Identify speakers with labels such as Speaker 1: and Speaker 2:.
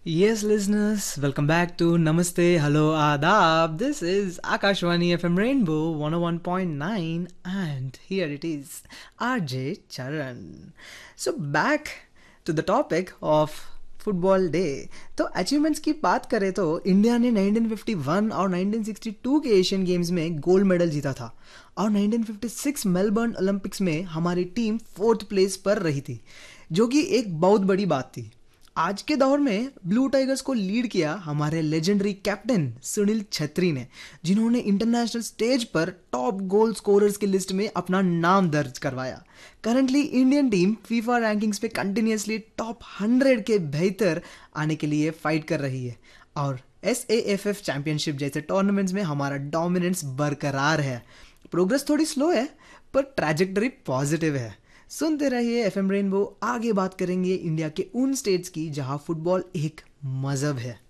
Speaker 1: Yes, listeners, welcome back to Namaste, Hello, Adab. This is Akashwani FM Rainbow 101.9, and here it is RJ Charan. So, back to the topic of football day. तो achievements की बात करें तो India ने 1951 और 1962 के Asian games में gold medal जीता था और 1956 मेलबर्न ओलंपिक्स में हमारी टीम फोर्थ प्लेस पर रही थी, जो कि एक बहुत बड़ी बात थी। आज के दौर में ब्लू टाइगर्स को लीड किया हमारे लेजेंडरी कैप्टन सुनील छेत्री ने, जिन्होंने इंटरनेशनल स्टेज पर टॉप गोल स्कोरर्स की लिस्ट में अपना नाम दर्ज करवाया। Currently Indian team FIFA rankings पे कंटिन्यूसली टॉप 100 के बेहतर आने के लिए फाइट कर रही है और SAFF चैंपियनशिप जैसे टूर्नामेंट्स में हमारा डोमिनेंस बरकरार है। प्रोग्रेस थोड़ी स्लो है पर ट्रैजेक्टरी पॉजिटिव है। सुनते रहिए FM रेनबो। आगे बात करेंगे इंडिया के उन स्टेट्स की जहां फुटबॉल एक मजहब है।